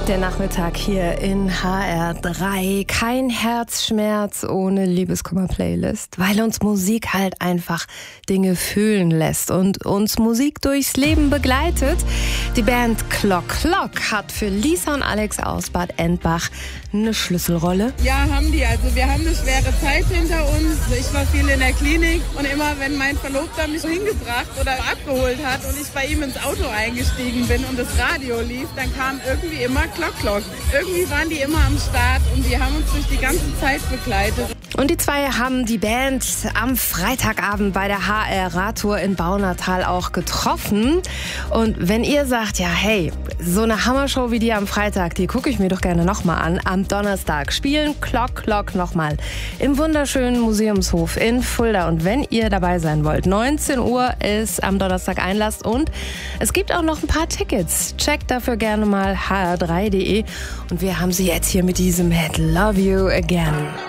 Der Nachmittag hier in HR3. Kein Herzschmerz ohne Liebeskummer-Playlist, weil uns Musik halt einfach Dinge fühlen lässt und uns Musik durchs Leben begleitet. Die Band Clock Clock hat für Lisa und Alex aus Bad Endbach eine Schlüsselrolle. Ja, haben die. Also wir haben eine schwere Zeit hinter uns. Ich war viel in der Klinik und immer, wenn mein Verlobter mich hingebracht oder abgeholt hat und ich bei ihm ins Auto eingestiegen bin und das Radio lief, dann kam irgendwie immer Clock Clock. Irgendwie waren die immer am Start und die haben uns durch die ganze Zeit begleitet. Und die zwei haben die Band am Freitagabend bei der HR-Radtour in Baunatal auch getroffen. Und wenn ihr sagt, ja hey, so eine Hammershow wie die am Freitag, die gucke ich mir doch gerne nochmal an. Am Donnerstag spielen Clock Clock nochmal im wunderschönen Museumshof in Fulda. Und wenn ihr dabei sein wollt, 19 Uhr ist am Donnerstag Einlass und es gibt auch noch ein paar Tickets. Checkt dafür gerne mal hr3.de und wir haben sie jetzt hier mit diesem Hit Love You Again.